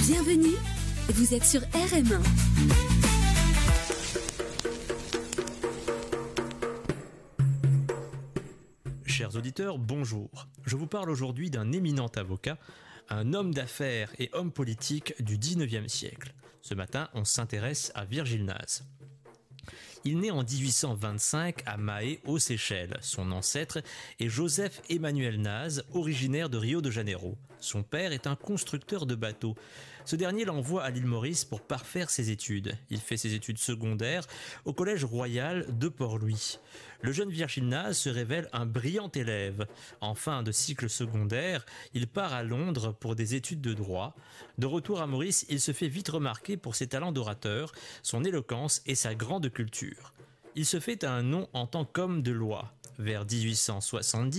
Bienvenue, vous êtes sur RM1. Chers auditeurs, bonjour. Je vous parle aujourd'hui d'un éminent avocat, un homme d'affaires et homme politique du 19e siècle. Ce matin, on s'intéresse à Virgile Naz. Il naît en 1825 à Mahé, aux Seychelles. Son ancêtre est Joseph Emmanuel Naz, originaire de Rio de Janeiro. Son père est un constructeur de bateaux. Ce dernier l'envoie à l'île Maurice pour parfaire ses études. Il fait ses études secondaires au Collège Royal de Port-Louis. Le jeune Virgile Naz se révèle un brillant élève. En fin de cycle secondaire, il part à Londres pour des études de droit. De retour à Maurice, il se fait vite remarquer pour ses talents d'orateur, son éloquence et sa grande culture. Il se fait un nom en tant qu'homme de loi. Vers 1870,